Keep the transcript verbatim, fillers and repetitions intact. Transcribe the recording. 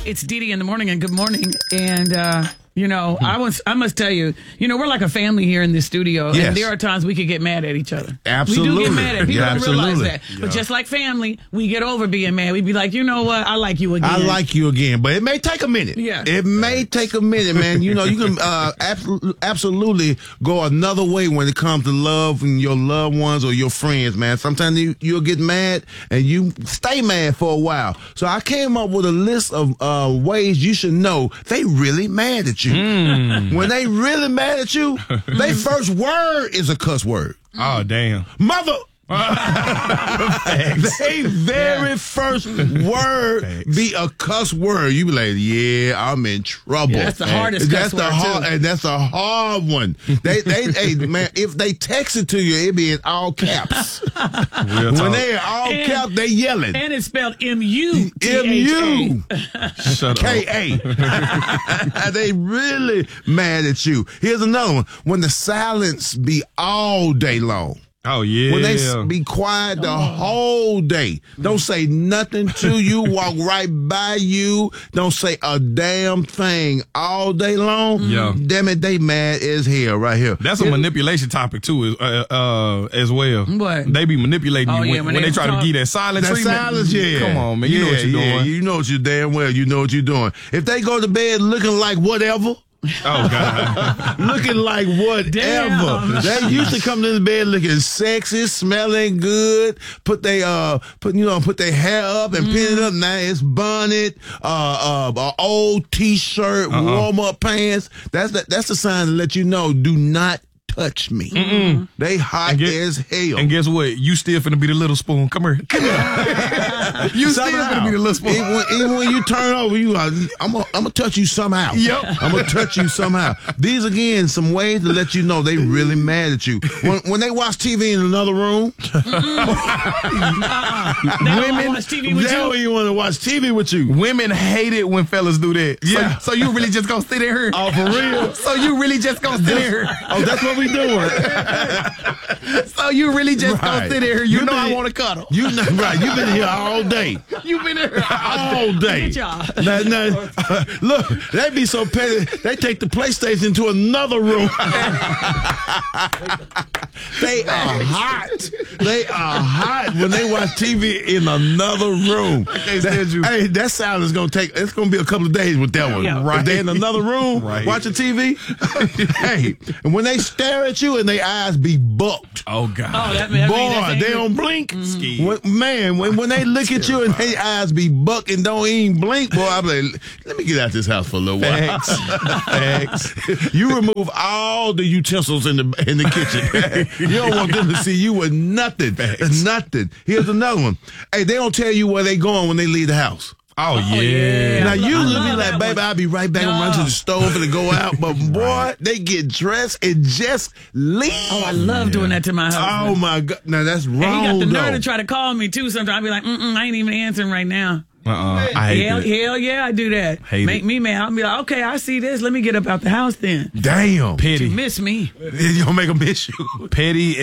It's Dee Dee in the morning, and good morning. And, uh, you know, I was, I must tell you, you know, we're like a family here in this studio. Yes. And there are times we could get mad at each other. Absolutely. We do get mad at people. Yeah, don't realize absolutely. that. Yeah. But just like family, we get over being mad. We'd be like, you know what? I like you again. I like you again, but it may take a minute. Yeah. It may take a minute, man. You know, you can uh, ab- absolutely go another way when it comes to love and your loved ones or your friends, man. Sometimes you, you'll get mad and you stay mad for a while. So I came up with a list of uh, ways you should know they really mad at you. Mm. When they really mad at you, their first word is a cuss word. Oh, damn. Mother. They very Yeah. first word Thanks. be a cuss word. You be like, yeah, I'm in trouble. Yeah, that's the hardest That's cuss the word, hard, too. and that's a hard one. They, they, hey, man, if they text it to you, it be in all caps. Real When talk. they in all And- caps, they yelling. And it's spelled M U T H A. M U Shut K up. A. They really mad at you. Here's another one. When the silence be all day long. Oh, yeah. When they s- be quiet the whole day, don't say nothing to you, walk right by you, don't say a damn thing all day long. Yeah. Damn it, they mad as hell right here. That's a manipulation topic, too, uh, uh, as well. What? They be manipulating Oh, you yeah, when, when when they they try talk- to give that silent That treatment. silence, yeah. Come on, man. You know what Yeah, you're yeah. doing. You know what you're damn well. You know what you're doing. If they go to bed looking like whatever, Oh, God. looking like whatever. Damn. They used to come to the bed looking sexy, smelling good, put they uh put you know, put their hair up and pin it up. Now it's bonnet, uh uh, uh old t shirt, Uh-uh. warm up pants. That's the, that's a sign to let you know, do not touch me. Mm-mm. They hot And get- as hell. And guess what? You still finna be the little spoon. Come here. Come here. You still Somehow. finna be the little spoon. Even when, even when you turn over, you are, I'm gonna I'm gonna touch you somehow. Yep. I'm gonna touch you somehow. These again, some ways to let you know they really mad at you. When when they watch T V in another room, Women watch T V with that's you. when you want to watch T V with you. Women hate it when fellas do that. Yeah. So, so you really just gonna sit in here? Oh, for real? So you really just gonna sit in here? Oh, that's what we doing. So you really just Right. gonna sit in here? You, You know I been- want to cuddle. You know, right? You've been here all day, You been here? all day. Good job. Now, now, uh, look, they be so petty. They take the PlayStation to another room. They are hot. They are hot when they watch T V in another room. can't That, stand you. hey, that sound is gonna take. It's gonna be a couple of days with that one. Yeah. If they in another room Right. watching T V. Hey, and when they stare at you and their eyes be bucked. Oh God. Oh, that, that mean, Boy, that's they angry. don't blink. Scared. When, man, when, when they look at you and their eyes be buck and don't even blink, boy, I'm like, let me get out this house for a little while. Facts. Facts. You remove all the utensils in the in the kitchen. You don't want them to see you with nothing. Facts. Nothing. Here's another one. Hey, they don't tell you where they going when they leave the house. Oh, yeah. yeah. Now, I lo- usually I be love like, that baby, one. I'll be right back. I'm No. run to the stove and go out. But, boy, they get dressed and just leave. Oh, I love doing that to my husband. Oh, my God. Now, that's And wrong, he got the nerve though. to try to call me too. Sometimes I'll be like, mm-mm, I ain't even answering right now. Uh-uh. I hate Hell, that. hell yeah, I do that. Hate Make it. me mad. I'll be like, okay, I see this. Let me get up out the house then. Damn. You Petty. miss me. You gonna make them miss you. Petty